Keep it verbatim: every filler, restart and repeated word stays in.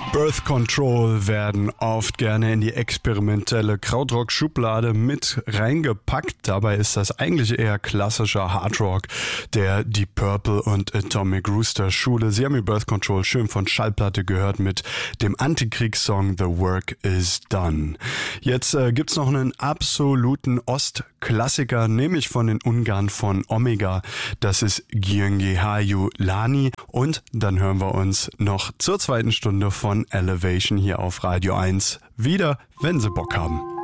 Birth Control werden oft gerne in die experimentelle Krautrock-Schublade mit reingepackt. Dabei ist das eigentlich eher klassischer Hardrock der Deep Purple und Atomic Rooster Schule. Sie haben die Birth Control schön von Schallplatte gehört mit dem Antikriegssong The Work Is Done. Jetzt äh, gibt's noch einen absoluten Ostklassiker, nämlich von den Ungarn von Omega. Das ist Gyöngy Hajó Lány. Und dann hören wir uns noch zur zweiten Stunde von Elevation hier auf Radio eins wieder, wenn Sie Bock haben.